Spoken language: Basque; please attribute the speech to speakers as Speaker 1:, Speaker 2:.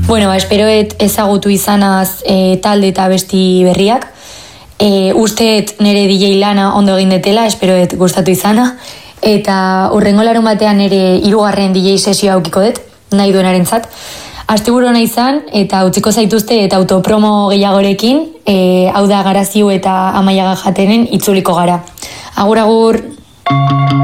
Speaker 1: Bueno, esperoet ezagutu izanaz talde eta besti berriak. Usteet nire DJ lana ondo egin detela, esperoet gustatu izana. Eta urrengo larun batean nire 3. DJ sesioa aukiko dut, nahi duenarentzat. Asteburu ona izan eta utziko zaituzte eta autopromo gehiagorekin, hau da Garaziu eta Amaiaga Jatenen itzuliko gara. Agur, agur!